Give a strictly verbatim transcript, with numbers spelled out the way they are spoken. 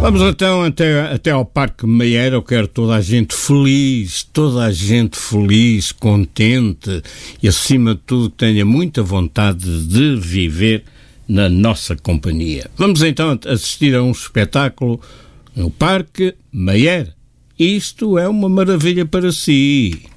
Vamos então até, até ao Parque Mayer. Eu quero toda a gente feliz, toda a gente feliz, contente e, acima de tudo, que tenha muita vontade de viver na nossa companhia. Vamos então assistir a um espetáculo no Parque Mayer. Isto é uma maravilha para si.